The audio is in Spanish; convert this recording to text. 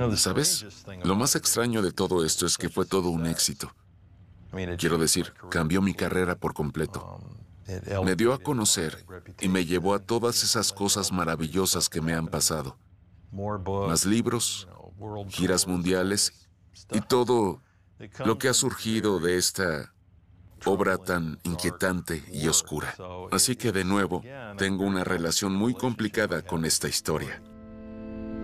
¿Sabes? Lo más extraño de todo esto es que fue todo un éxito. Quiero decir, cambió mi carrera por completo. Me dio a conocer y me llevó a todas esas cosas maravillosas que me han pasado. Más libros, giras mundiales y todo lo que ha surgido de esta obra tan inquietante y oscura. Así que de nuevo, tengo una relación muy complicada con esta historia.